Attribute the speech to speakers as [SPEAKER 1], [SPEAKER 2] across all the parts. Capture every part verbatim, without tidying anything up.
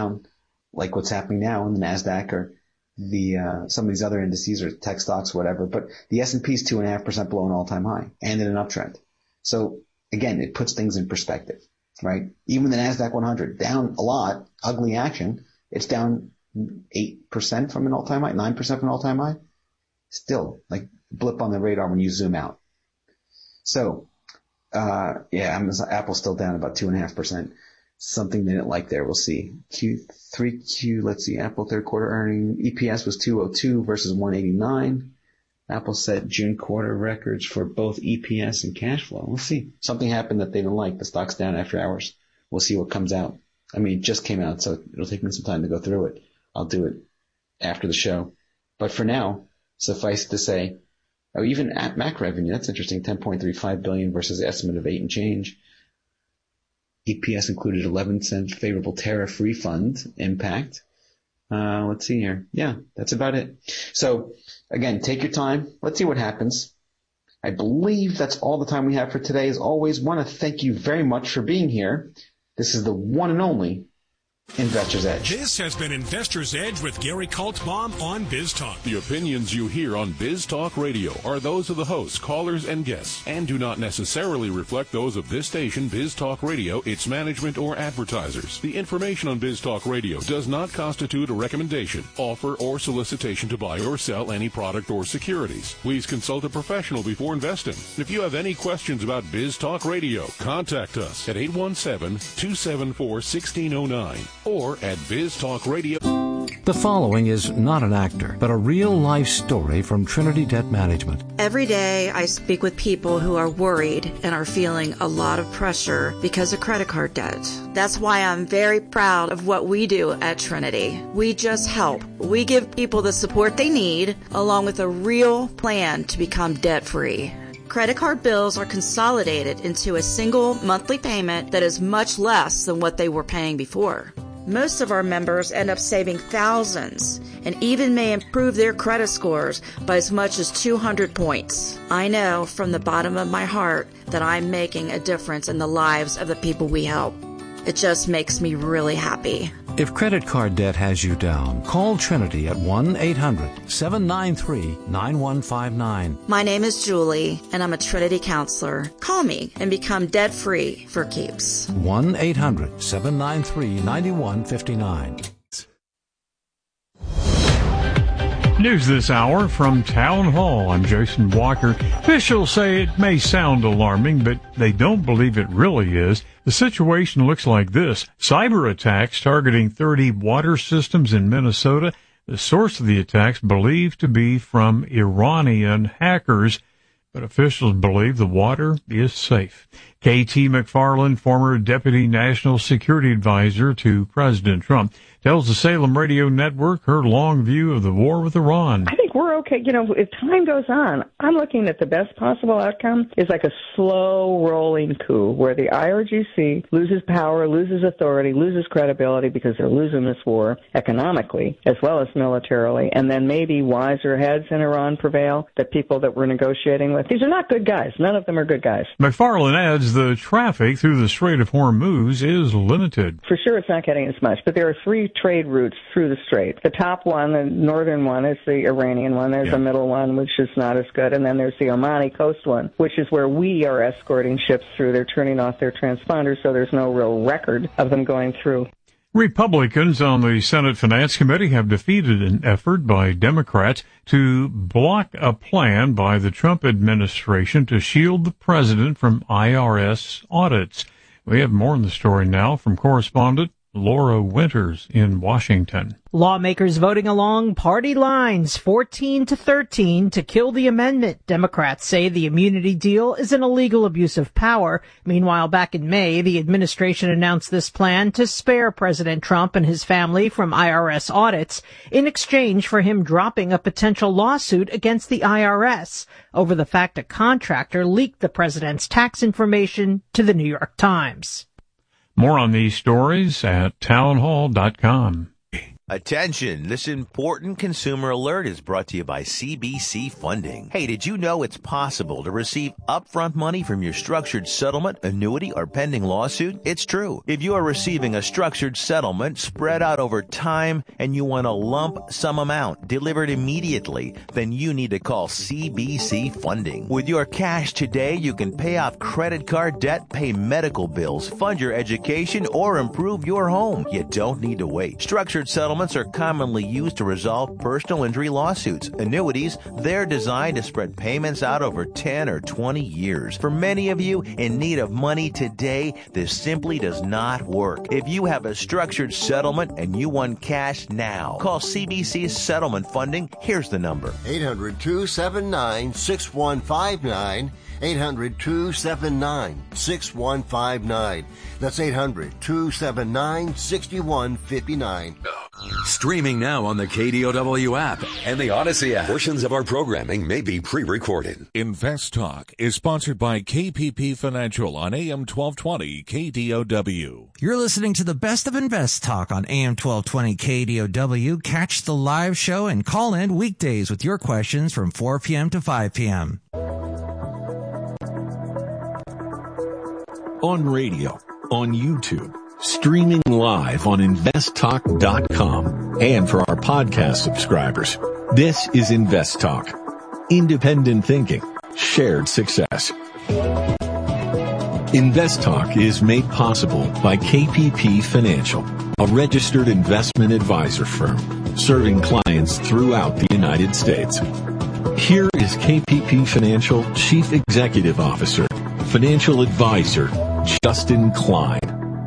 [SPEAKER 1] down, like what's happening now in the NASDAQ or the uh, some of these other indices or tech stocks, whatever. But the S and P is two and a half percent below an all-time high and in an uptrend. So again, it puts things in perspective, right? Even the NASDAQ one hundred down a lot, ugly action. It's down eight percent from an all-time high, nine percent from an all-time high. Still, like blip on the radar when you zoom out. So, uh, yeah, Amazon, Apple's still down about two and a half percent. Something they didn't like there. We'll see. Q three Q, let's see. Apple third quarter earning E P S was two oh two versus one eighty-nine. Apple set June quarter records for both E P S and cash flow. We'll see. Something happened that they didn't like. The stock's down after hours. We'll see what comes out. I mean, it just came out, so it'll take me some time to go through it. I'll do it after the show. But for now, suffice to say, oh, even at Mac revenue, that's interesting. ten point three five billion dollars versus the estimate of eight and change. E P S included eleven cent favorable tariff refund impact. Uh, let's see here. Yeah, that's about it. So again, take your time. Let's see what happens. I believe that's all the time we have for today. As always, want to thank you very much for being here. This is the one and only Investor's Edge.
[SPEAKER 2] This has been Investor's Edge with Gary Kaltbaum on Biz Talk.
[SPEAKER 3] The opinions you hear on Biz Talk Radio are those of the hosts, callers, and guests, and do not necessarily reflect those of this station, Biz Talk Radio, its management, or advertisers. The information on Biz Talk Radio does not constitute a recommendation, offer, or solicitation to buy or sell any product or securities. Please consult a professional before investing. If you have any questions about Biz Talk Radio, contact us at eight one seven, two seven four, one six zero nine. or at Biz Talk Radio.
[SPEAKER 4] The following is not an actor, but a real-life story from Trinity Debt Management.
[SPEAKER 5] Every day I speak with people who are worried and are feeling a lot of pressure because of credit card debt. That's why I'm very proud of what we do at Trinity. We just help. We give people the support they need, along with a real plan to become debt-free. Credit card bills are consolidated into a single monthly payment that is much less than what they were paying before. Most of our members end up saving thousands and even may improve their credit scores by as much as two hundred points. I know from the bottom of my heart that I'm making a difference in the lives of the people we help. It just makes me really happy.
[SPEAKER 4] If credit card debt has you down, call Trinity at one eight hundred, seven nine three, nine one five nine.
[SPEAKER 5] My name is Julie, and I'm a Trinity counselor. Call me and become debt-free for keeps.
[SPEAKER 4] one eight hundred, seven nine three, nine one five nine.
[SPEAKER 6] News this hour from Town Hall. I'm Jason Walker. Officials say it may sound alarming, but they don't believe it really is. The situation looks like this. Cyber attacks targeting thirty water systems in Minnesota. The source of the attacks believed to be from Iranian hackers, but officials believe the water is safe. K T McFarland, former Deputy National Security Advisor to President Trump, tells the Salem Radio Network her long view of the war with Iran.
[SPEAKER 7] I think we're okay. You know, if time goes on, I'm looking at the best possible outcome is like a slow rolling coup where the I R G C loses power, loses authority, loses credibility because they're losing this war economically as well as militarily, and then maybe wiser heads in Iran prevail, the people that we're negotiating with. These are not good guys. None of them are good guys.
[SPEAKER 6] McFarland adds the traffic through the Strait of Hormuz is limited.
[SPEAKER 7] For sure it's not getting as much, but there are three trade routes through the strait. The top one, the northern one, is the Iranian one. There's
[SPEAKER 6] yeah.
[SPEAKER 7] a middle one, which is not as good. And then there's the Omani coast one, which is where we are escorting ships through. They're turning off their transponders, so there's no real record of them going through.
[SPEAKER 6] Republicans on the Senate Finance Committee have defeated an effort by Democrats to block a plan by the Trump administration to shield the president from I R S audits. We have more on the story now from correspondent Laura Winters in Washington.
[SPEAKER 8] Lawmakers voting along party lines, fourteen to thirteen, to kill the amendment. Democrats say the immunity deal is an illegal abuse of power. Meanwhile, back in May, the administration announced this plan to spare President Trump and his family from I R S audits in exchange for him dropping a potential lawsuit against the I R S over the fact a contractor leaked the president's tax information to the New York Times.
[SPEAKER 6] More on these stories at townhall dot com.
[SPEAKER 9] Attention, this important consumer alert is brought to you by C B C Funding. Hey, did you know it's possible to receive upfront money from your structured settlement, annuity, or pending lawsuit? It's true. If you are receiving a structured settlement spread out over time and you want a lump sum amount delivered immediately, then you need to call C B C Funding. With your cash today, you can pay off credit card debt, pay medical bills, fund your education, or improve your home. You don't need to wait. Structured settlements are commonly used to resolve personal injury lawsuits. Annuities, they're designed to spread payments out over ten or twenty years. For many of you in need of money today, this simply does not work. If you have a structured settlement and you want cash now, call C B C Settlement Funding. Here's the number.
[SPEAKER 10] eight hundred, two seven nine, six one five nine. eight hundred, two seven nine, six one five nine. That's eight hundred, two seven nine, six one five nine.
[SPEAKER 11] Streaming now on the K D O W app and the Odyssey app. Portions of our programming may be pre-recorded.
[SPEAKER 3] Invest Talk is sponsored by K P P Financial on A M twelve twenty K D O W.
[SPEAKER 12] You're listening to the best of Invest Talk on A M twelve twenty K D O W. Catch the live show and call in weekdays with your questions from four p.m. to five p.m.
[SPEAKER 2] On radio, on YouTube, streaming live on invest talk dot com, and for our podcast subscribers. This is Invest Talk. Independent thinking, shared success. Invest Talk is made possible by K P P Financial, a registered investment advisor firm serving clients throughout the United States. Here is K P P Financial Chief Executive Officer, Financial Advisor, Justin Klein.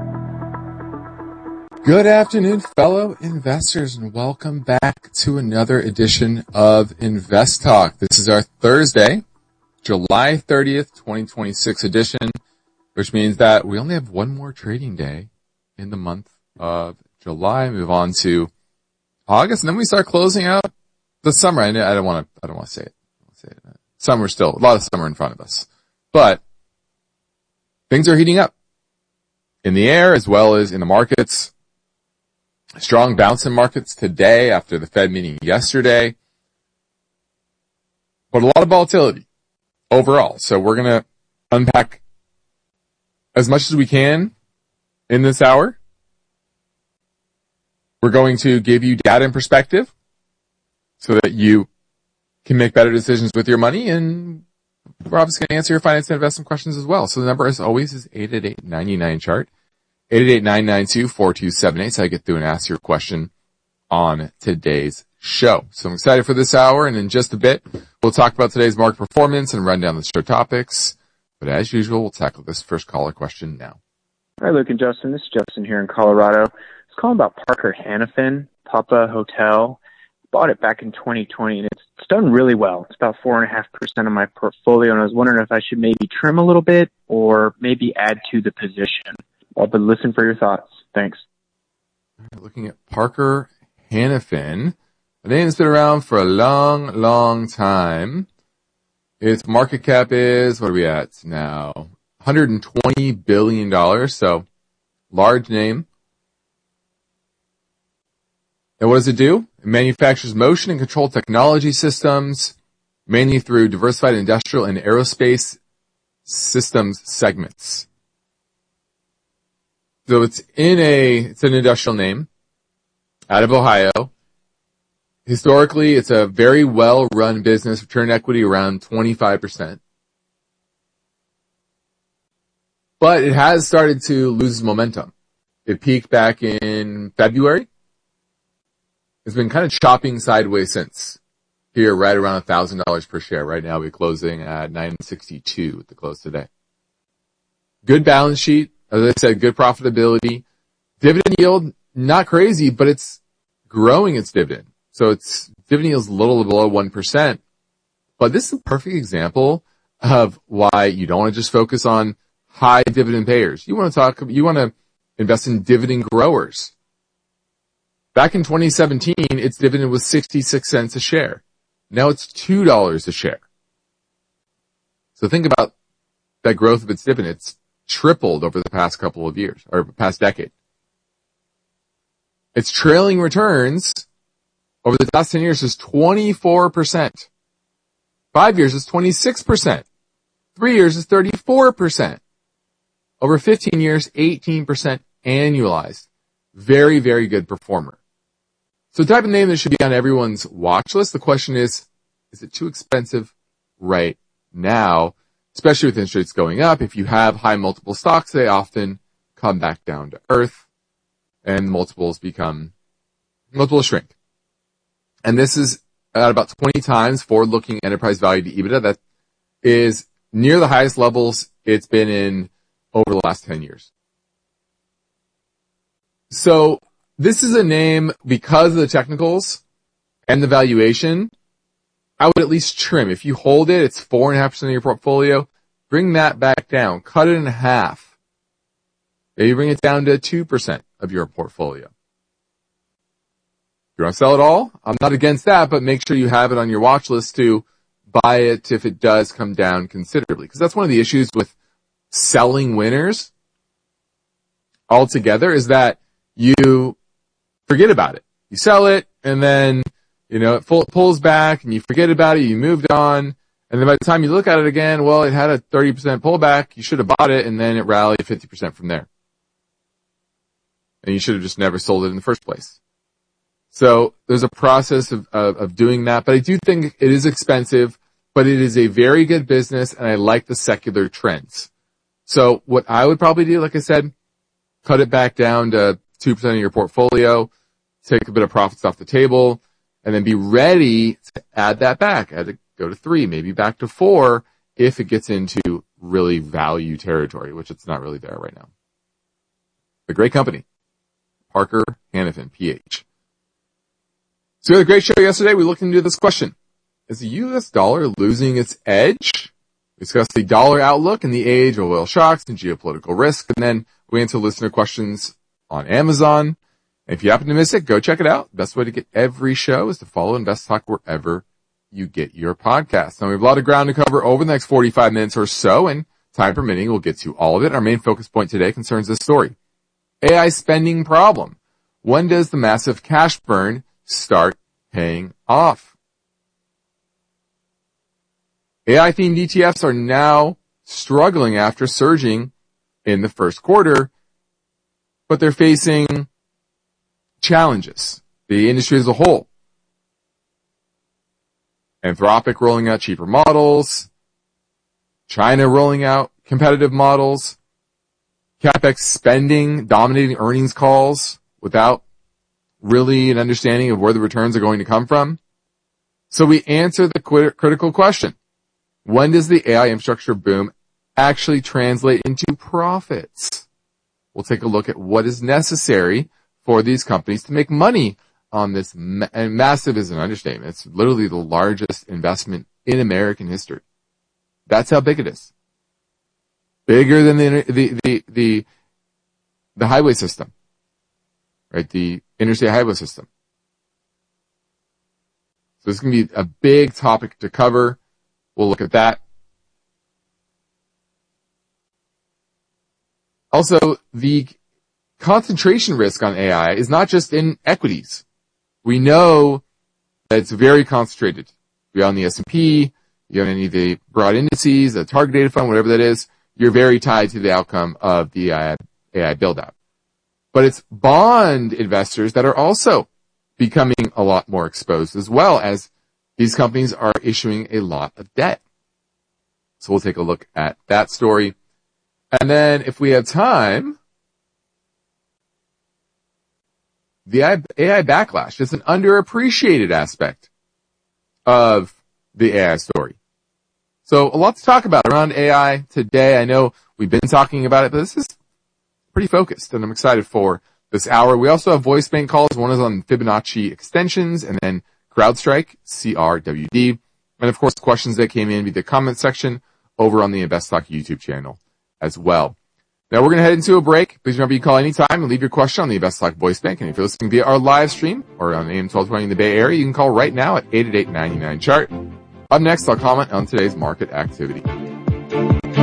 [SPEAKER 13] Good afternoon, fellow investors, and welcome back to another edition of Invest Talk. This is our Thursday, July thirtieth, twenty twenty-six edition, which means that we only have one more trading day in the month of July. Move on to August, and then we start closing out the summer. I, know, I don't want to. I don't want to say it. I don't want to say it. Summer still, a lot of summer in front of us, but things are heating up in the air as well as in the markets. Strong bounce in markets today after the Fed meeting yesterday, but a lot of volatility overall. So we're going to unpack as much as we can in this hour. We're going to give you data and perspective so that you can make better decisions with your money, and we're obviously going to answer your finance and investment questions as well. So the number, as always, is eight eight eight, nine nine, chart. eight eight eight, nine nine two, four two seven eight. So I get through and ask your question on today's show. So I'm excited for this hour, and in just a bit, we'll talk about today's market performance and run down the show topics. But as usual, we'll tackle this first caller question now.
[SPEAKER 14] Hi, Luke and Justin. This is Justin here in Colorado. I was calling about Parker Hannifin, Papa Hotel. Bought it back in twenty twenty, and it's, it's done really well. It's about four point five percent of my portfolio, and I was wondering if I should maybe trim a little bit or maybe add to the position. I'll be listening for your thoughts. Thanks.
[SPEAKER 13] Looking at Parker Hannifin. I think it's been around for a long, long time. Its market cap is, what are we at now? one hundred twenty billion dollars, so large name. And what does it do? It manufactures motion and control technology systems, mainly through diversified industrial and aerospace systems segments. So it's in a, it's an industrial name out of Ohio. Historically, it's a very well-run business, return equity around twenty-five percent. But it has started to lose momentum. It peaked back in February. It's been kind of chopping sideways since. Here, right around one thousand dollars per share. Right now, we're closing at nine sixty-two at the close today. Good balance sheet. As I said, good profitability. Dividend yield, not crazy, but it's growing its dividend. So its dividend yield is a little below one percent. But this is a perfect example of why you don't want to just focus on high dividend payers. You want to talk, you want to invest in dividend growers. Back in twenty seventeen, its dividend was sixty-six cents a share. Now it's two dollars a share. So think about that growth of its dividend. It's tripled over the past couple of years, or past decade. Its trailing returns over the last ten years is twenty-four percent. Five years is twenty-six percent. Three years is thirty-four percent. Over fifteen years, eighteen percent annualized. Very, very good performer. So the type of name that should be on everyone's watch list. The question is, is it too expensive right now? Especially with interest rates going up. If you have high multiple stocks, they often come back down to earth and multiples become, multiples shrink. And this is at about twenty times forward-looking enterprise value to EBITDA. That is near the highest levels it's been in over the last ten years. So this is a name, because of the technicals and the valuation, I would at least trim. If you hold it, it's four point five percent of your portfolio. Bring that back down. Cut it in half. Maybe bring it down to two percent of your portfolio. If you want to sell it all, I'm not against that, but make sure you have it on your watch list to buy it if it does come down considerably. Because that's one of the issues with selling winners altogether, is that you forget about it. You sell it, and then, you know, it pull, pulls back, and you forget about it, you moved on, and then by the time you look at it again, well, it had a thirty percent pullback, you should have bought it, and then it rallied fifty percent from there. And you should have just never sold it in the first place. So there's a process of, of, of doing that, but I do think it is expensive, but it is a very good business, and I like the secular trends. So what I would probably do, like I said, cut it back down to two percent of your portfolio, take a bit of profits off the table, and then be ready to add that back. Add it, go to three, maybe back to four if it gets into really value territory, which it's not really there right now. A great company. Parker Hannifin, P H. So we had a great show yesterday. We looked into this question. Is the U S dollar losing its edge? We discussed the dollar outlook in the age of oil shocks and geopolitical risk. And then we answer listener questions on Amazon. And if you happen to miss it, go check it out. Best way to get every show is to follow Invest Talk wherever you get your podcasts. Now we have a lot of ground to cover over the next forty-five minutes or so, and time permitting, we'll get to all of it. Our main focus point today concerns this story. A I spending problem. When does the massive cash burn start paying off? A I-themed E T Fs are now struggling after surging in the first quarter, but they're facing challenges. The industry as a whole. Anthropic rolling out cheaper models. China rolling out competitive models. CapEx spending dominating earnings calls without really an understanding of where the returns are going to come from. So we answer the qu- critical question. When does the A I infrastructure boom actually translate into profits? We'll take a look at what is necessary for these companies to make money on this. Ma- and massive is an understatement. It's literally the largest investment in American history. That's how big it is. Bigger than the, the, the, the, the highway system, right? The interstate highway system. So this is going to be a big topic to cover. We'll look at that. Also, the concentration risk on A I is not just in equities. We know that it's very concentrated. You're on the S and P, you're on any of the broad indices, the target data fund, whatever that is, you're very tied to the outcome of the A I build-out. But it's bond investors that are also becoming a lot more exposed, as well as these companies are issuing a lot of debt. So we'll take a look at that story. And then if we have time, the A I backlash is an underappreciated aspect of the A I story. So a lot to talk about around A I today. I know we've been talking about it, but this is pretty focused, and I'm excited for this hour. We also have voice bank calls. One is on Fibonacci extensions, and then CrowdStrike, C R W D. And of course, questions that came in via the comment section over on the InvestTalk YouTube channel as well. Now we're going to head into a break. Please remember you can call anytime and leave your question on the InvestTalk voice bank. And if you're listening via our live stream or on A M twelve twenty in the Bay Area, you can call right now at eight eight eight, nine nine, chart. Up next, I'll comment on today's market activity.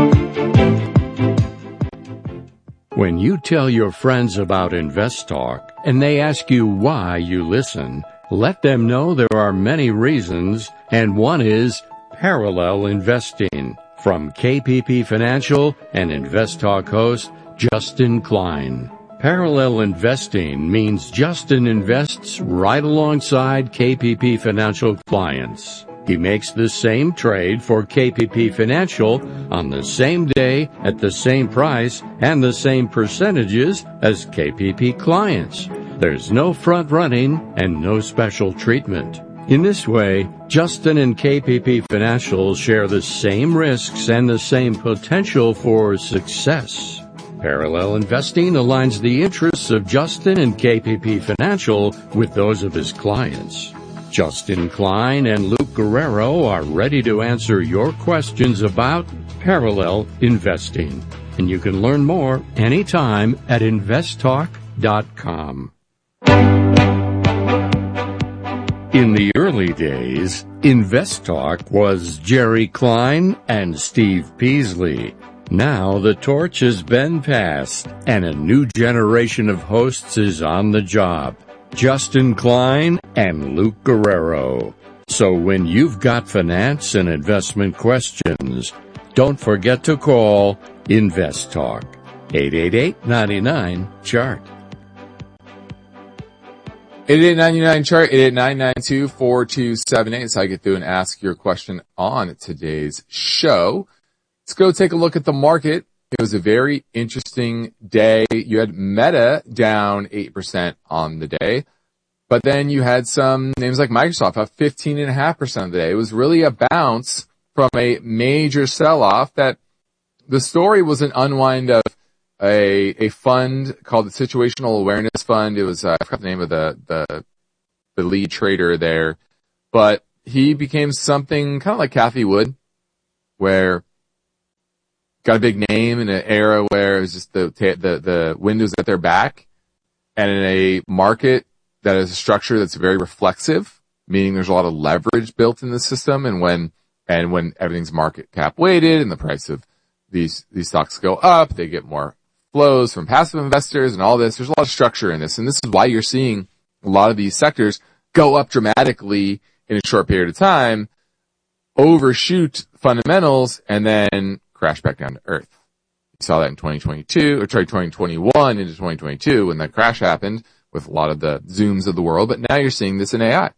[SPEAKER 15] When you tell your friends about InvestTalk, and they ask you why you listen, let them know there are many reasons, and one is parallel investing. From K P P Financial and Invest Talk host Justin Klein. Parallel investing means Justin invests right alongside K P P Financial clients. He makes the same trade for K P P Financial on the same day at the same price and the same percentages as K P P clients. There's no front running and no special treatment. In this way, Justin and K P P Financial share the same risks and the same potential for success. Parallel investing aligns the interests of Justin and K P P Financial with those of his clients. Justin Klein and Luke Guerrero are ready to answer your questions about parallel investing. And you can learn more anytime at invest talk dot com. In the early days, InvestTalk was Jerry Klein and Steve Peasley. Now the torch has been passed, and a new generation of hosts is on the job. Justin Klein and Luke Guerrero. So when you've got finance and investment questions, don't forget to call InvestTalk. eight eight eight, nine nine, C H A R T.
[SPEAKER 13] eight eight nine nine chart, eight eight nine nine two four two seven eight. So I get through and ask your question on today's show. Let's go take a look at the market. It was a very interesting day. You had Meta down eight percent on the day, but then you had some names like Microsoft up fifteen point five percent of the day. It was really a bounce from a major sell-off. That the story was an unwind of a a fund called the Situational Awareness Fund. It was, uh, I forgot the name of the, the, the lead trader there, but he became something kind of like Cathie Wood, where got a big name in an era where it was just the, the, the windows at their back, and in a market that is a structure that's very reflexive, meaning there's a lot of leverage built in the system. And when, and when everything's market cap weighted and the price of these, these stocks go up, they get more flows from passive investors and all this. There's a lot of structure in this. And this is why you're seeing a lot of these sectors go up dramatically in a short period of time, overshoot fundamentals, and then crash back down to earth. You saw that in twenty twenty-two, or sorry, twenty twenty-one into twenty twenty-two when that crash happened with a lot of the Zooms of the world. But now you're seeing this in A I.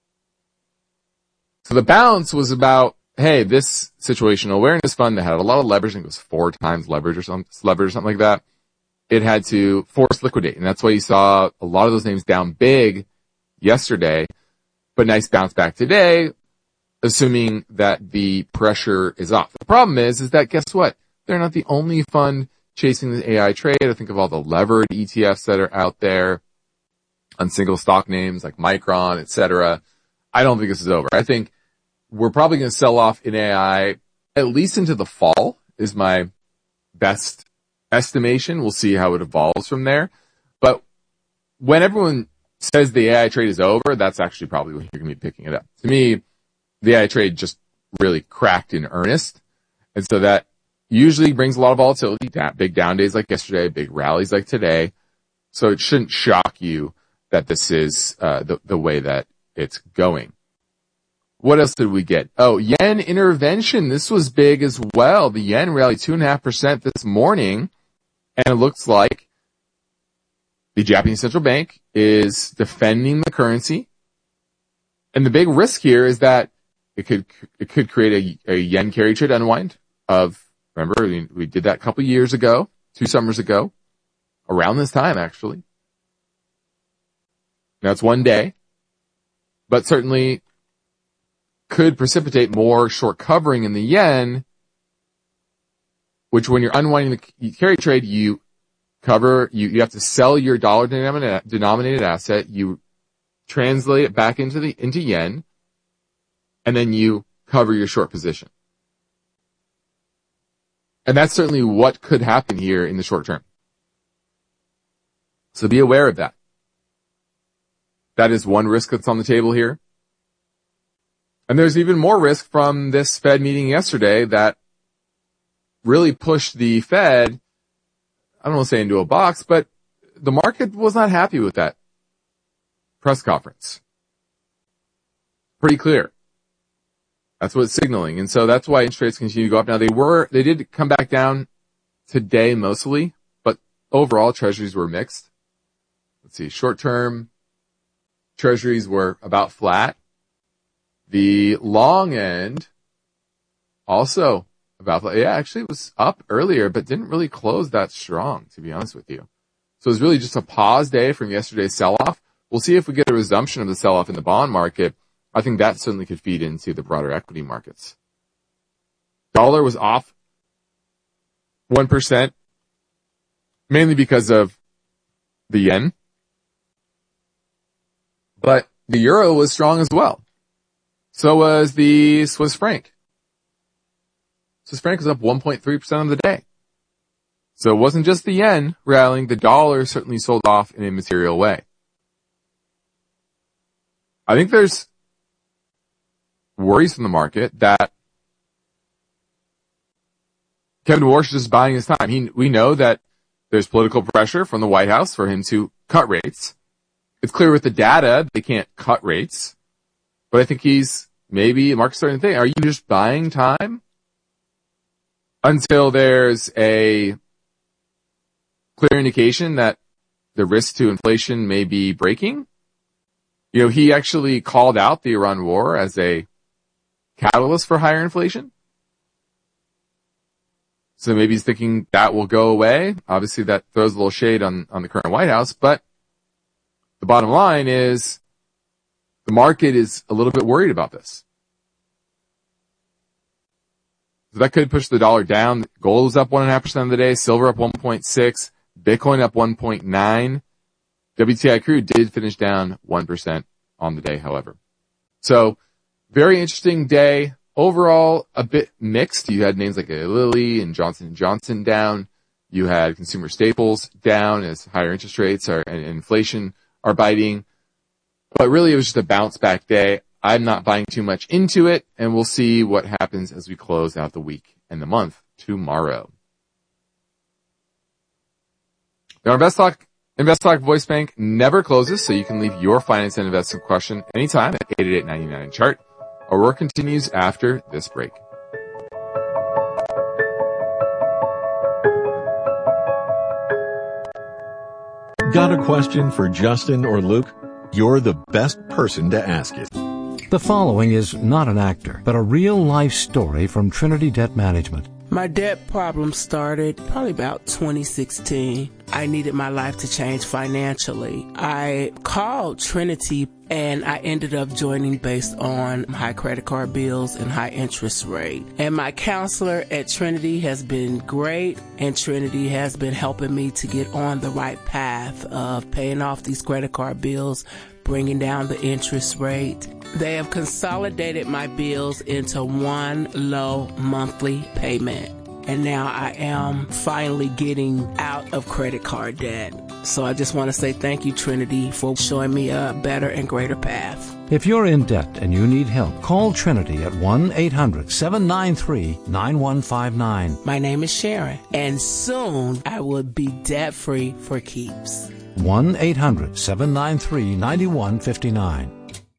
[SPEAKER 13] So the bounce was about, hey, this situational awareness fund that had a lot of leverage, I think it was four times leverage or something, leverage or something like that. It had to force liquidate. And that's why you saw a lot of those names down big yesterday, but nice bounce back today, assuming that the pressure is off. The problem is, is that guess what? They're not the only fund chasing the A I trade. I think of all the levered E T Fs that are out there on single stock names like Micron, et cetera. I don't think this is over. I think we're probably going to sell off in A I at least into the fall is my best estimation. We'll see how it evolves from there. But when everyone says the A I trade is over, that's actually probably when you're going to be picking it up. To me, the A I trade just really cracked in earnest. And so that usually brings a lot of volatility, big down days like yesterday, big rallies like today. So it shouldn't shock you that this is uh, the, the way that it's going. What else did we get? Oh, yen intervention. This was big as well. The yen rallied two and a half percent this morning, and it looks like the Japanese central bank is defending the currency. And the big risk here is that it could it could create a, a yen carry trade unwind of, remember, we, we did that a couple years ago, two summers ago, around this time actually. Now it's one day, but certainly could precipitate more short covering in the yen, which when you're unwinding the carry trade, you cover, you, you have to sell your dollar denominated, denominated asset, you translate it back into the, into yen, and then you cover your short position. And that's certainly what could happen here in the short term. So be aware of that. That is one risk that's on the table here. And there's even more risk from this Fed meeting yesterday that really pushed the Fed, I don't want to say into a box, but the market was not happy with that press conference. Pretty clear. That's what it's signaling. And so that's why interest rates continue to go up. Now they were, they did come back down today mostly, but overall treasuries were mixed. Let's see, short-term treasuries were about flat. The long end also about flat. Yeah, actually it was up earlier, but didn't really close that strong, to be honest with you. So it was really just a pause day from yesterday's sell-off. We'll see if we get a resumption of the sell-off in the bond market. I think that certainly could feed into the broader equity markets. Dollar was off one percent, mainly because of the yen. But the euro was strong as well. So was the Swiss franc. Swiss franc was up one point three percent of the day. So it wasn't just the yen rallying. The dollar certainly sold off in a material way. I think there's worries from the market that Kevin Warsh is just buying his time. He, we know that there's political pressure from the White House for him to cut rates. It's clear with the data they can't cut rates. But I think he's maybe, the market's starting to think, are you just buying time until there's a clear indication that the risk to inflation may be breaking? You know, he actually called out the Iran war as a catalyst for higher inflation. So maybe he's thinking that will go away. Obviously that throws a little shade on, on the current White House, but the bottom line is the market is a little bit worried about this. So that could push the dollar down. Gold was up one and a half percent of the day. Silver up one point six. Bitcoin up one point nine. W T I crude did finish down one percent on the day, however. So very interesting day. Overall, a bit mixed. You had names like Lilly and Johnson and Johnson down. You had consumer staples down as higher interest rates are, and inflation are biting. But really, it was just a bounce back day. I'm not buying too much into it, and we'll see what happens as we close out the week and the month tomorrow. Now, InvestTalk, InvestTalk Voice Bank never closes, so you can leave your finance and investment question anytime at eight eight eight, nine nine chart. Our work continues after this break.
[SPEAKER 2] Got a question for Justin or Luke? You're the best person to ask it.
[SPEAKER 4] The following is not an actor, but a real-life story from Trinity Debt Management.
[SPEAKER 16] My debt problem started probably about twenty sixteen. I needed my life to change financially. I called Trinity and I ended up joining based on high credit card bills and high interest rate. And my counselor at Trinity has been great, and Trinity has been helping me to get on the right path of paying off these credit card bills, bringing down the interest rate. They have consolidated my bills into one low monthly payment. And now I am finally getting out of credit card debt. So I just want to say thank you, Trinity, for showing me a better and greater path.
[SPEAKER 4] If you're in debt and you need help, call Trinity at one eight hundred, seven nine three, nine one five nine.
[SPEAKER 16] My name is Sharon, and soon I will be debt-free for keeps.
[SPEAKER 4] one eight hundred, seven nine three, nine one five nine.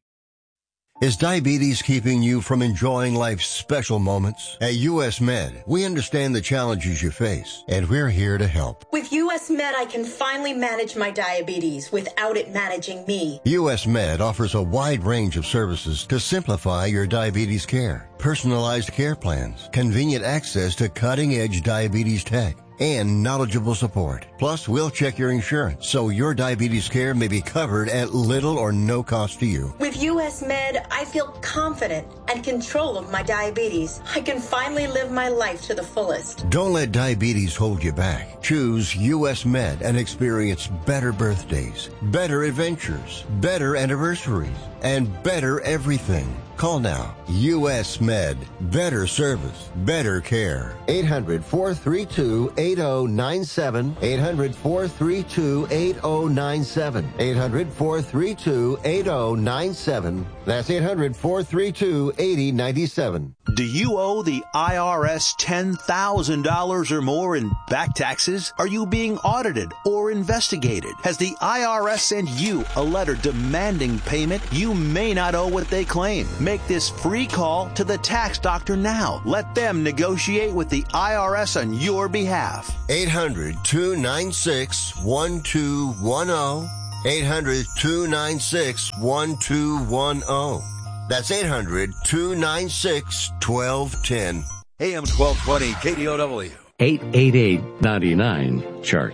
[SPEAKER 10] Is diabetes keeping you from enjoying life's special moments? At U S Med, we understand the challenges you face, and we're here to help.
[SPEAKER 17] With U S Med, I can finally manage my diabetes without it managing me.
[SPEAKER 10] U S Med offers a wide range of services to simplify your diabetes care. Personalized care plans, convenient access to cutting-edge diabetes tech, and knowledgeable support. Plus, we'll check your insurance so your diabetes care may be covered at little or no cost to you.
[SPEAKER 17] With U S Med, I feel confident and control of my diabetes. I can finally live my life to the fullest.
[SPEAKER 10] Don't let diabetes hold you back. Choose U S Med and experience better birthdays, better adventures, better anniversaries, and better everything. Call now. U S Med. Better service. Better care. eight hundred, four three two, eight oh nine seven. eight hundred, four three two, eight oh nine seven. eight hundred, four three two, eight oh nine seven. seven. That's eight hundred, four three two, eight zero nine seven.
[SPEAKER 9] Do you owe the I R S ten thousand dollars or more in back taxes? Are you being audited or investigated? Has the I R S sent you a letter demanding payment? You may not owe what they claim. Make this free call to the tax doctor now. Let them negotiate with the I R S on your behalf.
[SPEAKER 10] eight hundred, two nine six, one two one zero. eight hundred, two nine six, one two one zero. That's eight hundred, two nine six, one two one zero.
[SPEAKER 11] A M twelve twenty K D O W.
[SPEAKER 15] eight eight eight, nine nine, chart.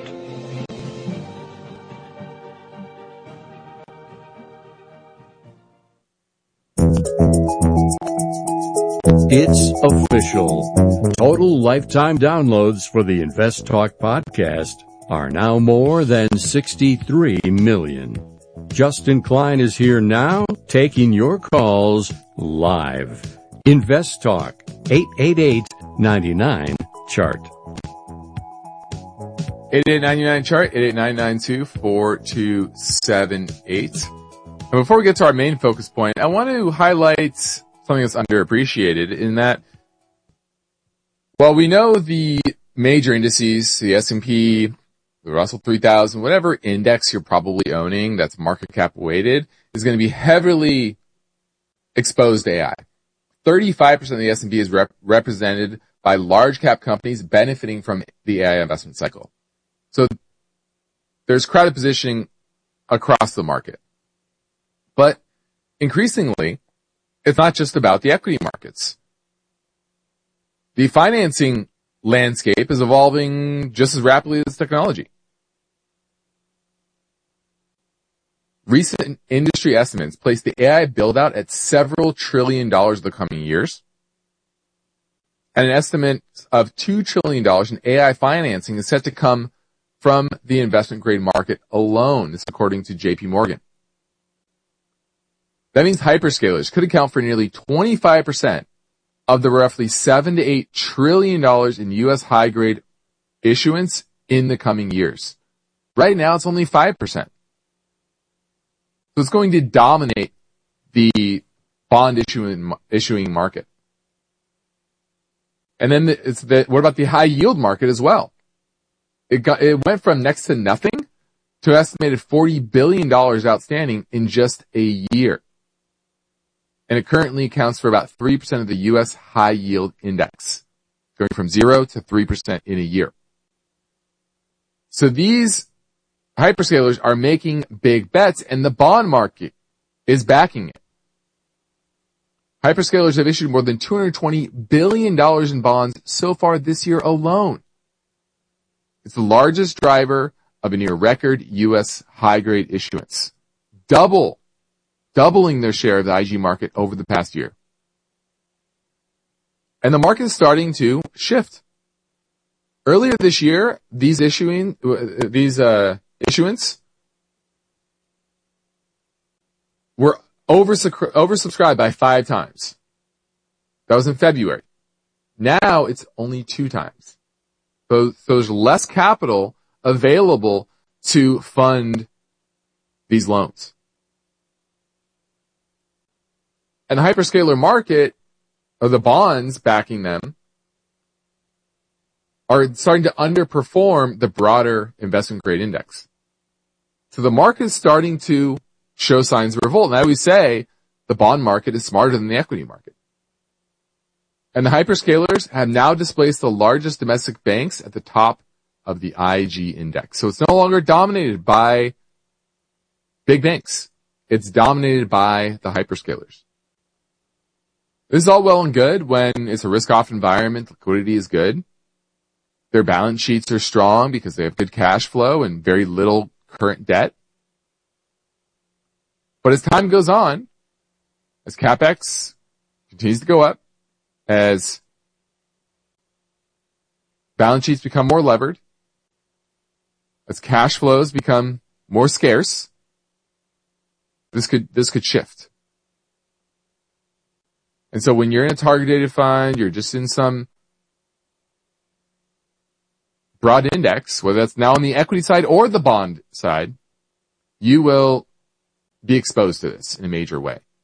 [SPEAKER 15] It's official. Total lifetime downloads for the Invest Talk podcast are now more than sixty-three million. Justin Klein is here now, taking your calls live. Invest Talk, eight eight eight, nine nine, chart.
[SPEAKER 13] eight eight eight, nine nine, chart, eight eight nine nine two, four two seven eight. And before we get to our main focus point, I want to highlight something that's underappreciated in that, while we know the major indices, the S and P, the Russell three thousand, whatever index you're probably owning that's market cap weighted is going to be heavily exposed to A I. thirty-five percent of the S and P is rep- represented by large cap companies benefiting from the A I investment cycle. So there's crowded positioning across the market. But increasingly, it's not just about the equity markets. The financing landscape is evolving just as rapidly as technology. Recent industry estimates place the A I build-out at several trillion dollars in the coming years, and an estimate of two trillion dollars in A I financing is set to come from the investment-grade market alone, this according to J P Morgan. That means hyperscalers could account for nearly twenty-five percent of the roughly seven to eight trillion dollars in U S high-grade issuance in the coming years. Right now, it's only five percent. So it's going to dominate the bond issuing, issuing market. And then the, it's the, what about the high yield market as well? It got, it went from next to nothing to an estimated forty billion dollars outstanding in just a year. And it currently accounts for about three percent of the U S high yield index, going from zero to three percent in a year. So these hyperscalers are making big bets, and the bond market is backing it. Hyperscalers have issued more than two hundred twenty billion dollars in bonds so far this year alone. It's the largest driver of a near record U S high-grade issuance. Double, doubling their share of the I G market over the past year. And the market is starting to shift. Earlier this year, these issuing, these, uh, issuance were oversubscribed by five times. That was in February. Now it's only two times. So, so there's less capital available to fund these loans. And the hyperscaler market, or the bonds backing them, are starting to underperform the broader investment grade index. So the market is starting to show signs of revolt. And I always say the bond market is smarter than the equity market. And the hyperscalers have now displaced the largest domestic banks at the top of the I G index. So it's no longer dominated by big banks. It's dominated by the hyperscalers. This is all well and good when it's a risk-off environment, liquidity is good. Their balance sheets are strong because they have good cash flow and very little current debt. But as time goes on, as CapEx continues to go up, as balance sheets become more levered, as cash flows become more scarce, this could, this could shift. And so when you're in a target dated fund, you're just in some broad index, whether that's now on the equity side or the bond side, you will be exposed to this in a major way.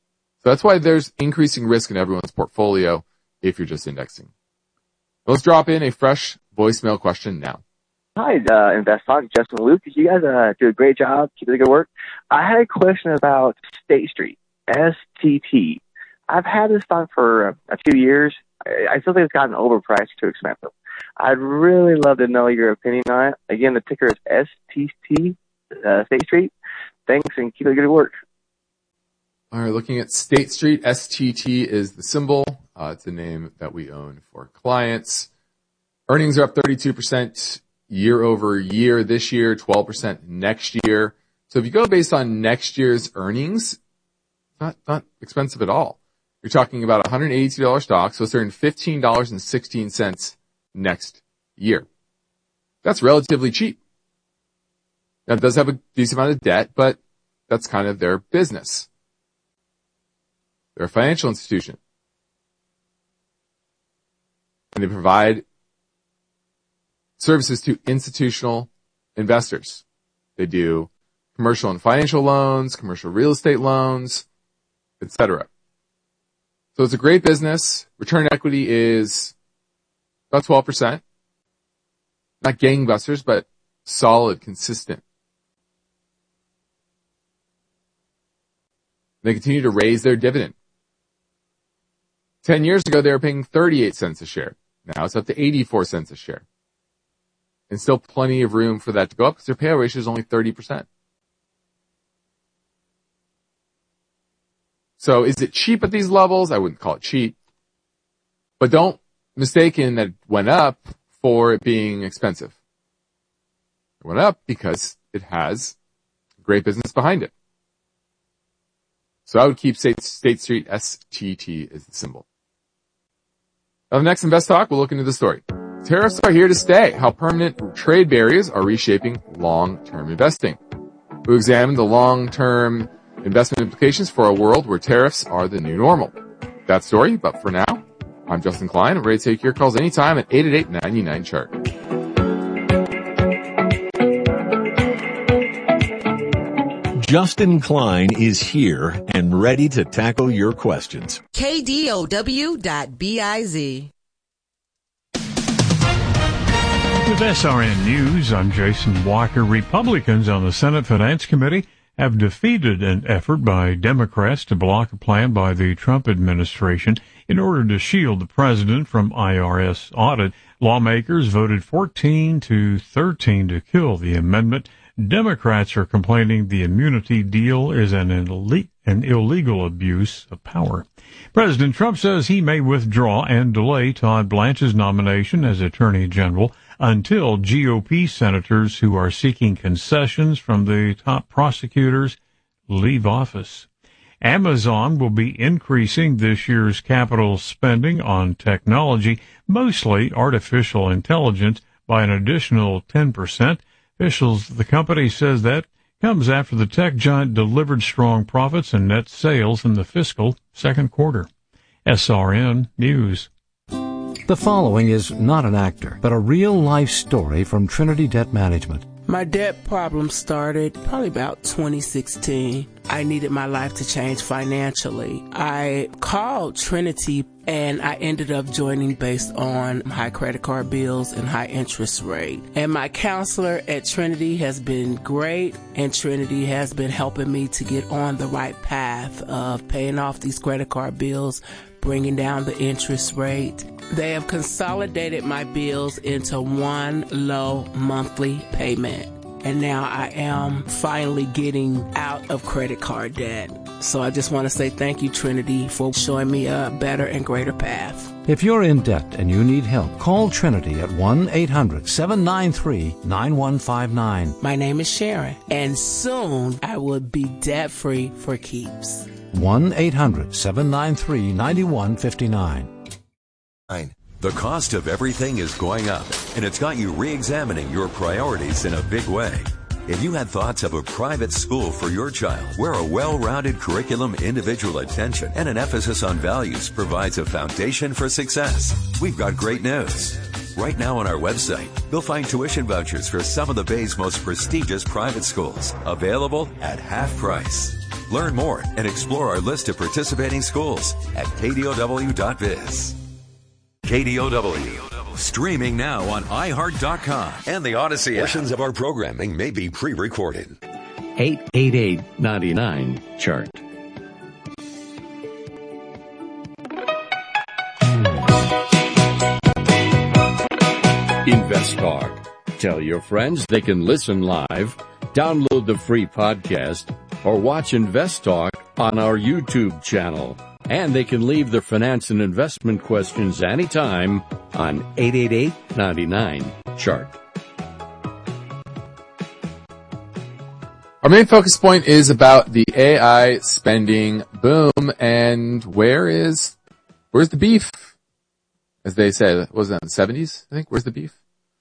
[SPEAKER 13] So that's why there's increasing risk in everyone's portfolio if you're just indexing. Let's drop in a fresh voicemail question now.
[SPEAKER 18] Hi, uh, Invest Talk, Justin Luke. You guys uh, do a great job. Keep up the good work. I had a question about State Street, S T T. I've had this stock for a, a few years. I, I still think it's gotten overpriced, too expensive. I'd really love to know your opinion on it. Again, the ticker is S T T, uh, State Street. Thanks, and keep up the good work.
[SPEAKER 13] All right, looking at State Street, S T T is the symbol. Uh, it's a name that we own for clients. Earnings are up thirty-two percent year over year this year, twelve percent next year. So if you go based on next year's earnings, not, not expensive at all. You're talking about a one hundred eighty-two dollars stock, so it's earning fifteen dollars and sixteen cents next year. That's relatively cheap. Now, it does have a decent amount of debt, but that's kind of their business. They're a financial institution. And they provide services to institutional investors. They do commercial and financial loans, commercial real estate loans, et cetera. So it's a great business. Return on equity is about twelve percent. Not gangbusters, but solid, consistent. They continue to raise their dividend. Ten years ago, they were paying thirty-eight cents a share. Now it's up to eighty-four cents a share. And still plenty of room for that to go up because their payout ratio is only thirty percent. So is it cheap at these levels? I wouldn't call it cheap. But don't mistaken that it went up for it being expensive. It went up because it has great business behind it. So I would keep State, State Street, S T T as the symbol. Now the next Invest Talk, we'll look into the story. Tariffs are here to stay. How permanent trade barriers are reshaping long-term investing. We'll examine the long-term investment implications for a world where tariffs are the new normal. That story, but for now, I'm Justin Klein. I'm ready to take your calls anytime at eight eight eight, nine nine, chart.
[SPEAKER 2] Justin Klein is here and ready to tackle your questions.
[SPEAKER 19] K D O W dot biz.
[SPEAKER 6] With S R N News, I'm Jason Walker. Republicans on the Senate Finance Committee have defeated an effort by Democrats to block a plan by the Trump administration in order to shield the president from I R S audit. Lawmakers voted fourteen to thirteen to kill the amendment. Democrats are complaining the immunity deal is an, ille- an illegal abuse of power. President Trump says he may withdraw and delay Todd Blanche's nomination as Attorney General until G O P senators who are seeking concessions from the top prosecutors leave office. Amazon will be increasing this year's capital spending on technology, mostly artificial intelligence, by an additional ten percent. Officials, the company says that comes after the tech giant delivered strong profits and net sales in the fiscal second quarter. S R N News.
[SPEAKER 4] The following is not an actor, but a real-life story from Trinity Debt Management.
[SPEAKER 16] My debt problem started probably about twenty sixteen. I needed my life to change financially. I called Trinity and I ended up joining based on high credit card bills and high interest rate. And my counselor at Trinity has been great, and Trinity has been helping me to get on the right path of paying off these credit card bills, bringing down the interest rate. They have consolidated my bills into one low monthly payment. And now I am finally getting out of credit card debt. So I just want to say thank you, Trinity, for showing me a better and greater path.
[SPEAKER 4] If you're in debt and you need help, call Trinity at one eight hundred, seven nine three, nine one five nine.
[SPEAKER 16] My name is Sharon, and soon I will be debt-free for keeps.
[SPEAKER 4] one eight hundred, seven nine three, nine one five nine.
[SPEAKER 11] The cost of everything is going up, and it's got you re-examining your priorities in a big way. If you had thoughts of a private school for your child, where a well-rounded curriculum, individual attention, and an emphasis on values provides a foundation for success, we've got great news. Right now on our website, you'll find tuition vouchers for some of the Bay's most prestigious private schools, available at half price. Learn more and explore our list of participating schools at K D O W dot biz. K D O W. Streaming now on i heart dot com and the Odyssey app. Portions of our programming may be pre-recorded.
[SPEAKER 15] eight eight eight, nine nine, chart. Invest Talk. Tell your friends they can listen live, download the free podcast, or watch Invest Talk on our YouTube channel. And they can leave their finance and investment questions anytime on eight eight eight, nine nine, chart.
[SPEAKER 13] Our main focus point is about the A I spending boom, and where is, where's the beef? As they said, was that in the seventies? I think, where's the beef?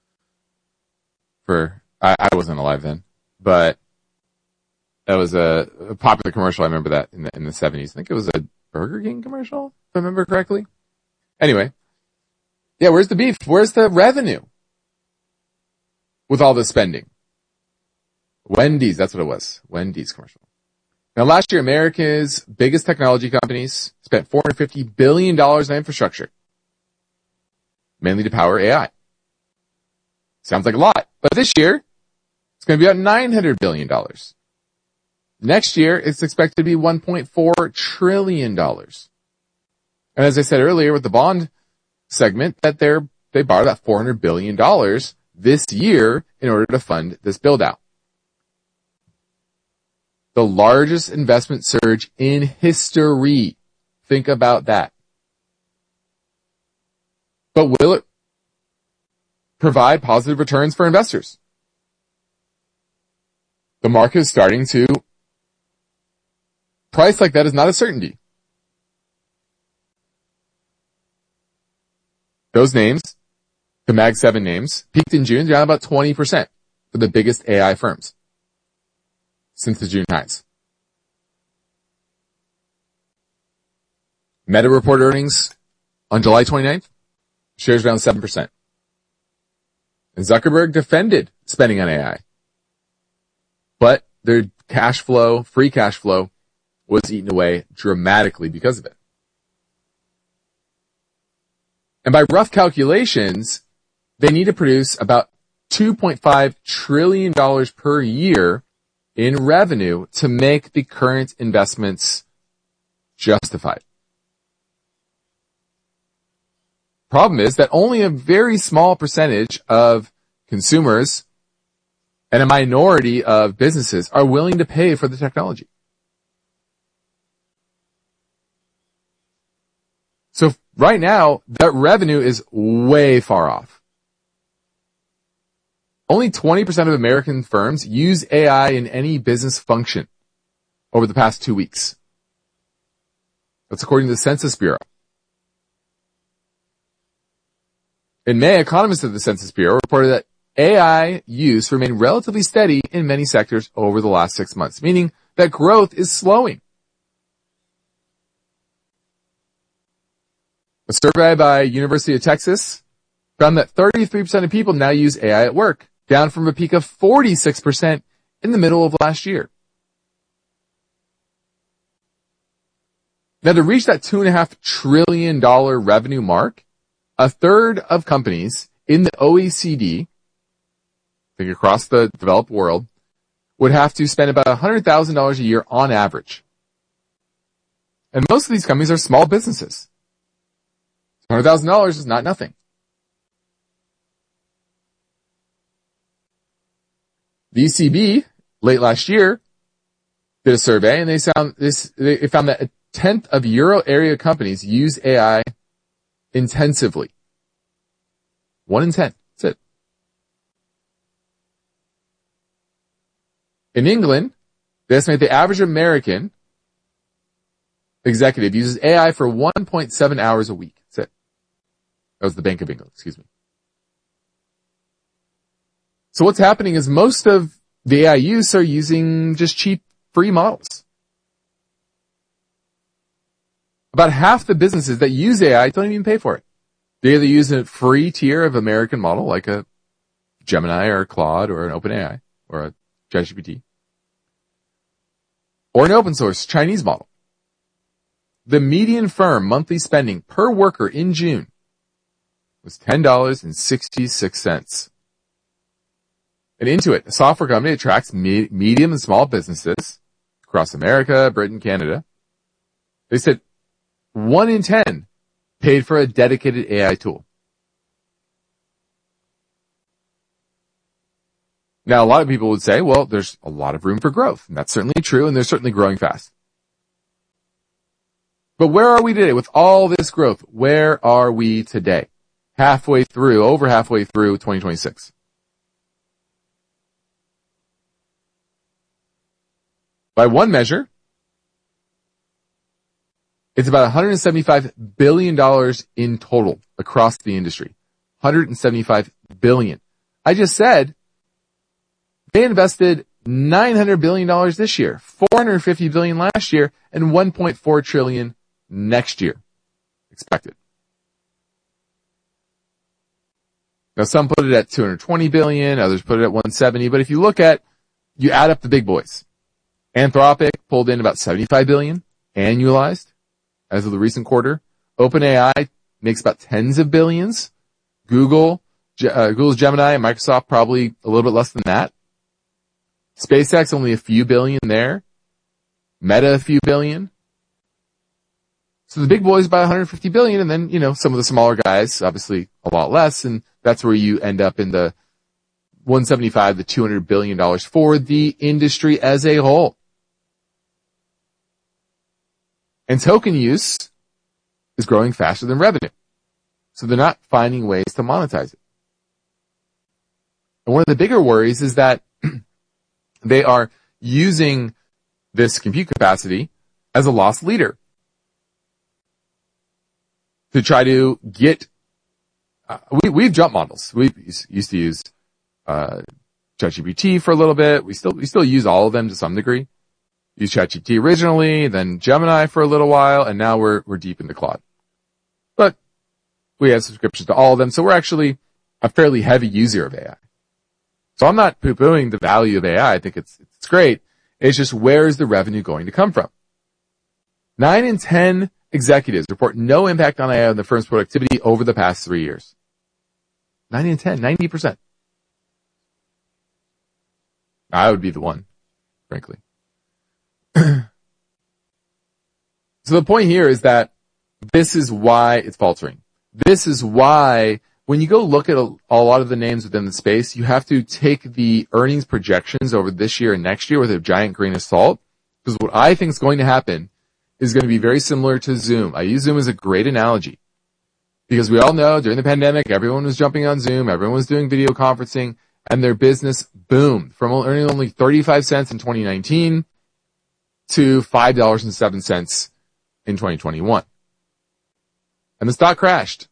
[SPEAKER 13] For, I, I wasn't alive then, but that was a, a popular commercial. I remember that in the, in the seventies. I think it was a Burger King commercial, if I remember correctly. Anyway. Yeah, where's the beef? Where's the revenue with all this spending? Wendy's, that's what it was. Wendy's commercial. Now last year, America's biggest technology companies spent four hundred fifty billion dollars on infrastructure, mainly to power A I. Sounds like a lot. But this year, it's going to be about nine hundred billion dollars. Next year, it's expected to be one point four trillion dollars. And as I said earlier with the bond segment, that they're, they borrowed about four hundred billion dollars this year in order to fund this build out. The largest investment surge in history. Think about that. But will it provide positive returns for investors? The market is starting to price like that is not a certainty. Those names, the Mag seven names, peaked in June, down about twenty percent for the biggest A I firms since the June highs. Meta reported earnings on July twenty-ninth, shares down seven percent. And Zuckerberg defended spending on A I. But their cash flow, free cash flow, was eaten away dramatically because of it. And by rough calculations, they need to produce about two point five trillion dollars per year in revenue to make the current investments justified. Problem is that only a very small percentage of consumers and a minority of businesses are willing to pay for the technology. So right now, that revenue is way far off. Only twenty percent of American firms use A I in any business function over the past two weeks. That's according to the Census Bureau. In May, economists of the Census Bureau reported that A I use remained relatively steady in many sectors over the last six months, meaning that growth is slowing. A survey by University of Texas found that thirty-three percent of people now use A I at work, down from a peak of forty-six percent in the middle of last year. Now, to reach that two point five trillion dollars revenue mark, a third of companies in the O E C D, I think across the developed world, would have to spend about one hundred thousand dollars a year on average. And most of these companies are small businesses. one hundred thousand dollars is not nothing. The E C B, late last year, did a survey and they found this, they found that a tenth of Euro area companies use A I intensively. One in ten. That's it. In England, they estimate the average American executive uses A I for one point seven hours a week. That's it. That was the Bank of England, excuse me. So what's happening is most of the A I use are using just cheap, free models. About half the businesses that use A I don't even pay for it. They either use a free tier of American model, like a Gemini or a Claude or an OpenAI or a ChatGPT. or an open source Chinese model. The median firm monthly spending per worker in June was ten dollars and sixty-six cents. And Intuit, a software company that tracks me- medium and small businesses across America, Britain, Canada, they said one in ten paid for a dedicated A I tool. Now, a lot of people would say, well, there's a lot of room for growth, and that's certainly true, and they're certainly growing fast. But where are we today with all this growth? Where are we today? Halfway through, over halfway through twenty twenty-six. By one measure, it's about one hundred seventy-five billion dollars in total across the industry. one hundred seventy-five billion dollars. I just said they invested nine hundred billion dollars this year, four hundred fifty billion dollars last year, and one point four trillion dollars next year expected. Now, some put it at two hundred twenty billion dollars, others put it at one hundred seventy, but if you look at, you add up the big boys. Anthropic pulled in about seventy-five billion dollars annualized as of the recent quarter. OpenAI makes about tens of billions. Google, uh, Google's Gemini and Microsoft probably a little bit less than that. SpaceX only a few billion there. Meta a few billion. So the big boys buy one hundred fifty billion, and then, you know, some of the smaller guys, obviously a lot less, and that's where you end up in the one hundred seventy-five to two hundred billion dollars for the industry as a whole. And token use is growing faster than revenue. So they're not finding ways to monetize it. And one of the bigger worries is that they are using this compute capacity as a loss leader to try to get, uh, we, we've jumped models. We used to use, uh, ChatGPT for a little bit. We still, we still use all of them to some degree. Use ChatGPT originally, then Gemini for a little while, and now we're, we're deep into Claude. But we have subscriptions to all of them, so we're actually a fairly heavy user of A I. So I'm not poo-pooing the value of A I. I think it's, it's great. It's just, where is the revenue going to come from? Nine in ten executives report no impact on A I on the firm's productivity over the past three years. Nine in ten, ninety percent. I would be the one, frankly. So the point here is that this is why it's faltering. This is why when you go look at a, a lot of the names within the space, you have to take the earnings projections over this year and next year with a giant grain of salt. Because what I think is going to happen is going to be very similar to Zoom. I use Zoom as a great analogy. Because we all know during the pandemic, everyone was jumping on Zoom, everyone was doing video conferencing, and their business boomed from earning only thirty-five cents in twenty nineteen to five dollars and seven cents in twenty twenty-one. And the stock crashed.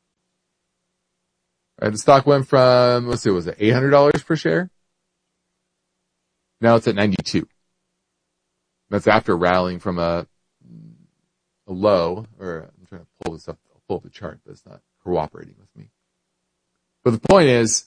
[SPEAKER 13] Right, the stock went from, let's see, was it eight hundred dollars per share? Now it's at ninety-two. That's after rallying from a, a low, or I'm trying to pull this up, I'll pull up the chart, but it's not cooperating with me. But the point is,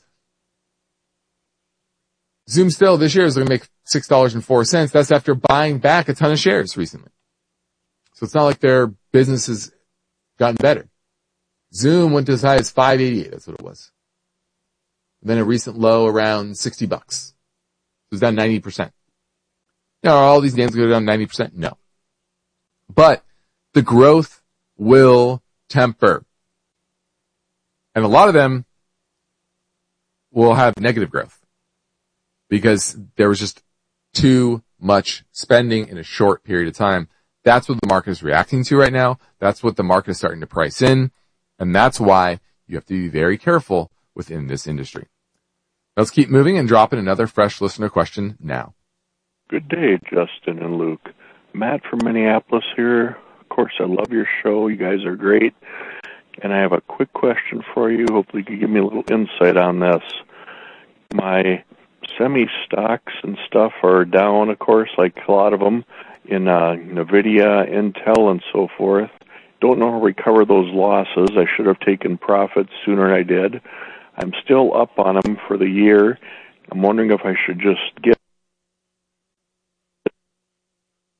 [SPEAKER 13] Zoom still this year is going to make six dollars and four cents. That's after buying back a ton of shares recently. So it's not like their business has gotten better. Zoom went to as high as five eighty-eight. That's what it was. And then a recent low around sixty bucks. So it's down ninety percent. Now, are all these names go down ninety percent? No. But the growth will temper. And a lot of them will have negative growth because there was just too much spending in a short period of time. That's what the market is reacting to right now. That's what the market is starting to price in. And that's why you have to be very careful within this industry. Let's keep moving and drop in another fresh listener question now.
[SPEAKER 20] Good day, Justin and Luke. Matt from Minneapolis here. Of course, I love your show. You guys are great. And I have a quick question for you. Hopefully you can give me a little insight on this. My semi-stocks and stuff are down, of course, like a lot of them, in uh, NVIDIA, Intel, and so forth. Don't know how to recover those losses. I should have taken profits sooner than I did. I'm still up on them for the year. I'm wondering if I should just get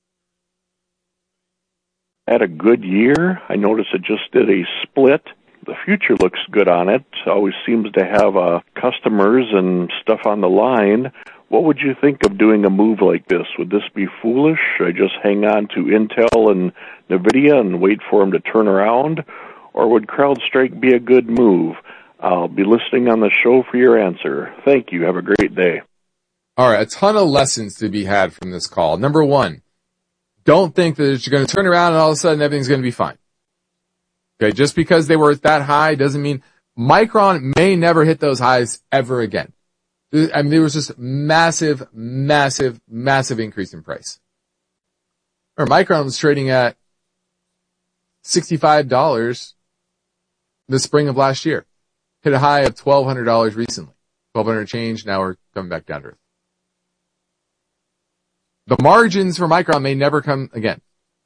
[SPEAKER 20] had a good year. I noticed it just did a split. The future looks good on it. Always seems to have uh, customers and stuff on the line. What would you think of doing a move like this? Would this be foolish? Should I just hang on to Intel and NVIDIA and wait for them to turn around? Or would CrowdStrike be a good move? I'll be listening on the show for your answer. Thank you. Have a great day.
[SPEAKER 13] All right, a ton of lessons to be had from this call. Number one, don't think that you're going to turn around and all of a sudden everything's going to be fine. Okay, just because they were that high doesn't mean Micron may never hit those highs ever again. I mean, there was just massive, massive, massive increase in price. Or Micron was trading at sixty-five dollars the spring of last year. Hit a high of twelve hundred dollars recently. twelve hundred dollars change, now we're coming back down to earth. The margins for Micron may never come again.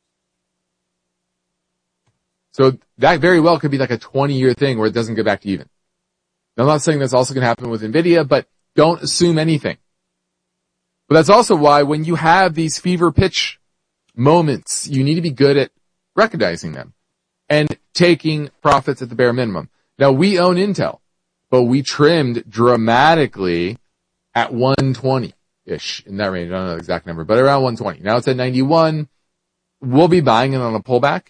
[SPEAKER 13] So that very well could be like a twenty-year thing where it doesn't get back to even. Now, I'm not saying that's also going to happen with NVIDIA, but don't assume anything. But that's also why when you have these fever pitch moments, you need to be good at recognizing them and taking profits at the bare minimum. Now, we own Intel, but we trimmed dramatically at one twenty-ish in that range. I don't know the exact number, but around one twenty. Now it's at ninety-one. We'll be buying it on a pullback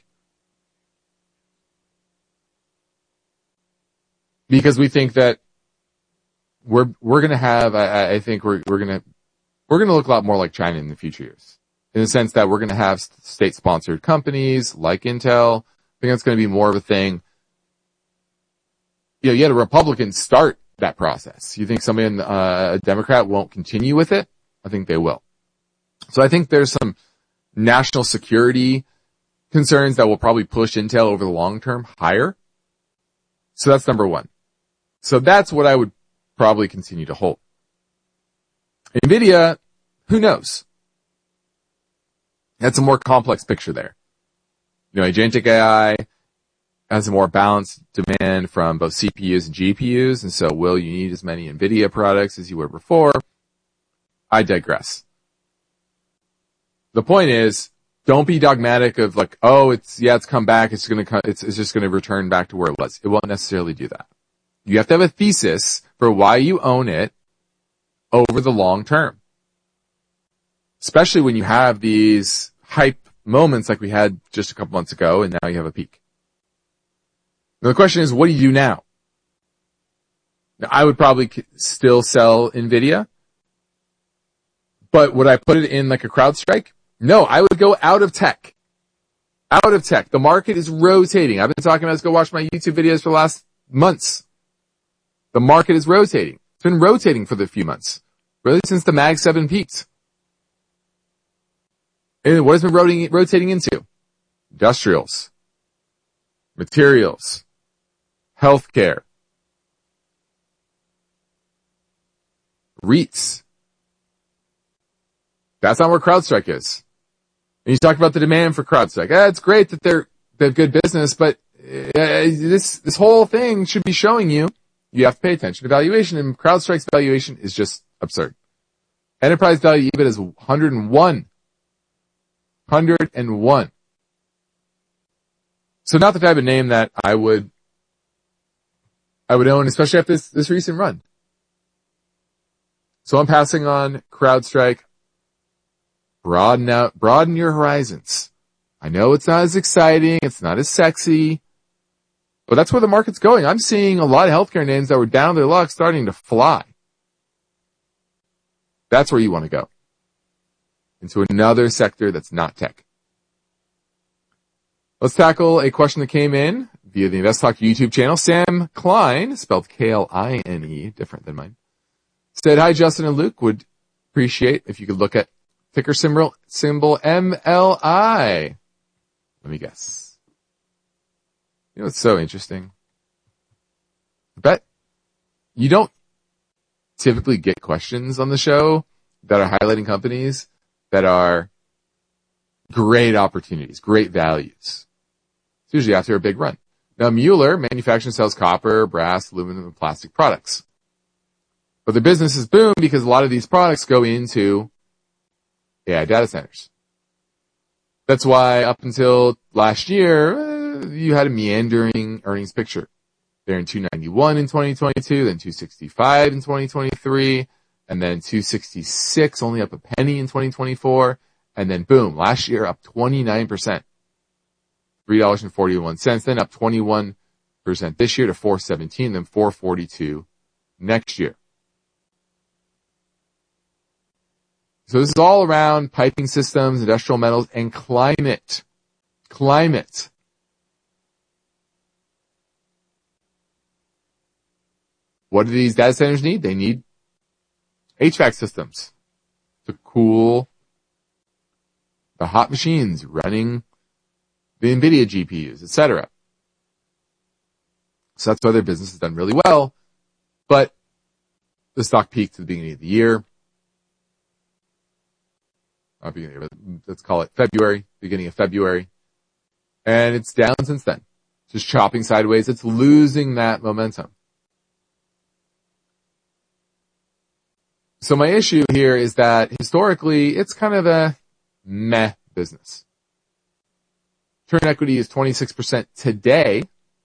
[SPEAKER 13] because we think that we're we're going to have. I, I think we're we're going to we're going to look a lot more like China in the future years, in the sense that we're going to have state-sponsored companies like Intel. I think that's going to be more of a thing. You know, you had a Republican start that process. You think somebody, in, uh, a Democrat won't continue with it? I think they will. So I think there's some national security concerns that will probably push Intel over the long term higher. So that's number one. So that's what I would probably continue to hold. NVIDIA, who knows? That's a more complex picture there. You know, agentic A I has a more balanced demand from both C P Us and G P Us, and so will you need as many NVIDIA products as you were before? I digress. The point is, don't be dogmatic of like, oh, it's, yeah, it's come back, it's gonna come, it's, it's just gonna return back to where it was. It won't necessarily do that. You have to have a thesis for why you own it over the long term. Especially when you have these hype moments like we had just a couple months ago, and now you have a peak. Now the question is, what do you do now? Now, I would probably still sell NVIDIA, but would I put it in like a CrowdStrike? No, I would go out of tech. Out of tech. The market is rotating. I've been talking about this. Go watch my YouTube videos for the last months. The market is rotating. It's been rotating for the few months. Really since the Mag seven peaked. And what has been rotating, rotating into? Industrials. Materials. Healthcare. REITs. That's not where CrowdStrike is. And you talk about the demand for CrowdStrike. Eh, it's great that they're, they have good business, but uh, this, this whole thing should be showing you, you have to pay attention to valuation, and CrowdStrike's valuation is just absurd. Enterprise value EBIT is one hundred one. one hundred one. So not the type of name that I would, I would own, especially after this, this recent run. So I'm passing on CrowdStrike. Broaden out, broaden your horizons. I know it's not as exciting, it's not as sexy, but that's where the market's going. I'm seeing a lot of healthcare names that were down their luck starting to fly. That's where you want to go. Into another sector that's not tech. Let's tackle a question that came in via the InvestTalk YouTube channel. Sam Klein, spelled K L I N E, different than mine, said, hi, Justin and Luke. Would appreciate if you could look at ticker symbol, symbol M L I. Let me guess. You know, it's so interesting. I bet you don't typically get questions on the show that are highlighting companies that are great opportunities, great values. It's usually after a big run. Now, Mueller manufactures and sells copper, brass, aluminum, and plastic products. But the business is boom because a lot of these products go into A I data centers. That's why up until last year, uh, you had a meandering earnings picture. There in two ninety-one in twenty twenty-two, then two sixty-five in twenty twenty-three, and then two sixty-six, only up a penny in twenty twenty-four, and then boom, last year up twenty-nine percent. three dollars and forty-one cents, then up twenty-one percent this year to four seventeen, then four forty-two next year. So this is all around piping systems, industrial metals, and climate. Climate. What do these data centers need? They need H V A C systems to cool the hot machines running the NVIDIA G P Us, et cetera. So that's why their business has done really well. But the stock peaked at the beginning of the year. Not beginning of, let's call it February, beginning of February. And it's down since then. Just chopping sideways. It's losing that momentum. So my issue here is that historically, it's kind of a meh business. Current equity is twenty-six percent today,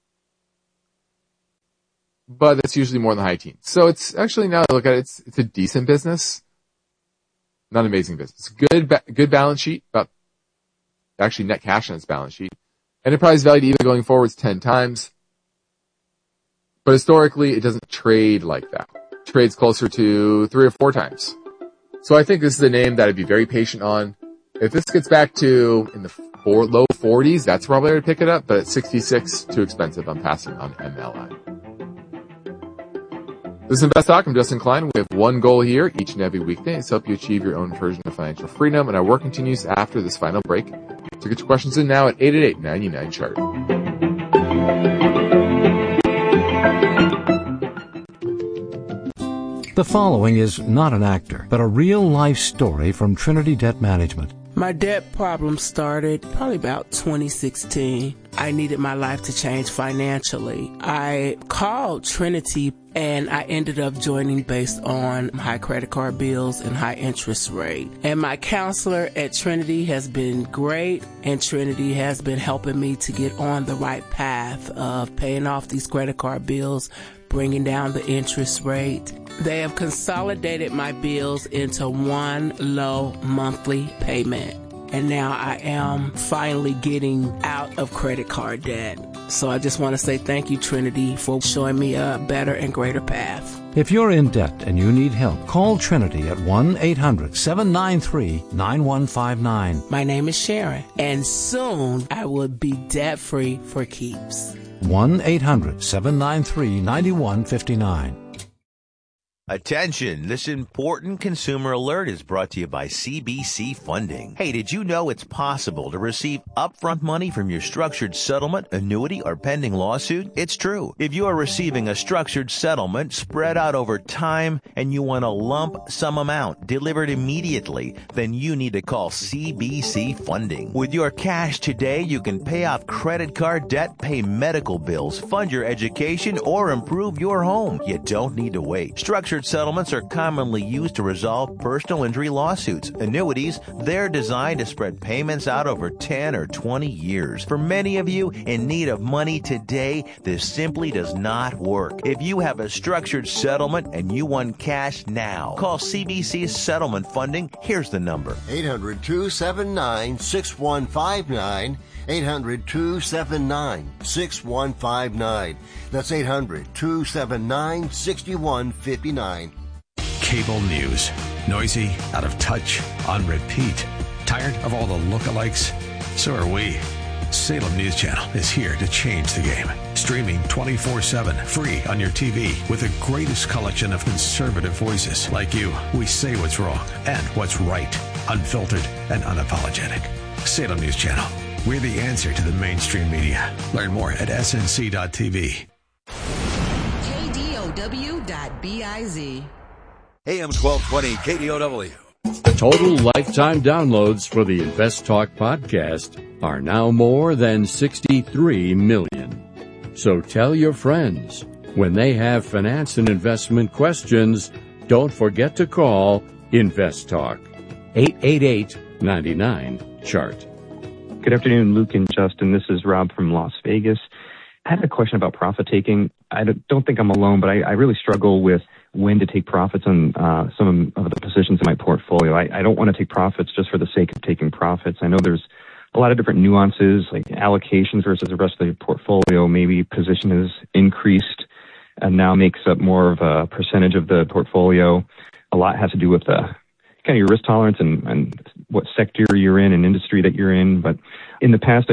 [SPEAKER 13] but that's usually more in the high teens. So it's actually, now that I look at it, it's, it's a decent business. Not an amazing business. Good, ba- good balance sheet, about actually net cash on its balance sheet. Enterprise value to E V going forward is ten times. But historically, it doesn't trade like that. It trades closer to three or four times. So I think this is a name that I'd be very patient on. If this gets back to in the four, low forties, that's probably where I'd pick it up. But at sixty-six, too expensive. I'm passing on M L I. This is Invest Talk. I'm Justin Klein. We have one goal here each and every weekday to help you achieve your own version of financial freedom. And our work continues after this final break. So get your questions in now at eight eight eight, nine nine, chart.
[SPEAKER 4] The following is not an actor, but a real-life story from Trinity Debt Management.
[SPEAKER 16] My debt problem started probably about twenty sixteen. I needed my life to change financially. I called Trinity and I ended up joining based on high credit card bills and high interest rate. And my counselor at Trinity has been great, and Trinity has been helping me to get on the right path of paying off these credit card bills, bringing down the interest rate. They have consolidated my bills into one low monthly payment. And now I am finally getting out of credit card debt. So I just want to say thank you, Trinity, for showing me a better and greater path.
[SPEAKER 4] If you're in debt and you need help, call Trinity at one eight hundred, seven nine three, nine one five nine.
[SPEAKER 16] My name is Sharon, and soon I will be debt-free for keeps.
[SPEAKER 4] one eight hundred, seven nine three, nine one five nine.
[SPEAKER 9] Attention, this important consumer alert is brought to you by C B C Funding. Hey, did you know it's possible to receive upfront money from your structured settlement, annuity, or pending lawsuit? It's true. If you are receiving a structured settlement spread out over time and you want a lump sum amount delivered immediately, then you need to call C B C Funding. With your cash today, you can pay off credit card debt, pay medical bills, fund your education, or improve your home. You don't need to wait. Structured settlements are commonly used to resolve personal injury lawsuits. Annuities, they're designed to spread payments out over ten or twenty years. For many of you in need of money today, this simply does not work. If you have a structured settlement and you want cash now, call C B C Settlement Funding. Here's the number.
[SPEAKER 10] eight hundred, two seven nine, six one five nine. eight hundred, two seven nine, six one five nine. That's eight hundred, two seven nine, six one five nine.
[SPEAKER 21] Cable news. Noisy, out of touch, on repeat. Tired of all the lookalikes? So are we. Salem News Channel is here to change the game. Streaming twenty-four seven, free on your T V, with the greatest collection of conservative voices like you. We say what's wrong and what's right. Unfiltered and unapologetic. Salem News Channel. We're the answer to the mainstream media. Learn more at S N C dot T V.
[SPEAKER 19] K D O W dot biz.
[SPEAKER 22] A M twelve twenty K D O W.
[SPEAKER 15] Total lifetime downloads for the Invest Talk podcast are now more than sixty-three million. So tell your friends, when they have finance and investment questions, don't forget to call Invest Talk. eight eight eight, nine nine, chart.
[SPEAKER 1] Good afternoon, Luke and Justin. This is Rob from Las Vegas. I had a question about profit taking. I don't think I'm alone, but I, I really struggle with when to take profits on uh, some of the positions in my portfolio. I, I don't want to take profits just for the sake of taking profits. I know there's a lot of different nuances, like allocations versus the rest of the portfolio. Maybe position has increased and now makes up more of a percentage of the portfolio. A lot has to do with the kind of your risk tolerance and, and what sector you're in and industry that you're in. But in the past, I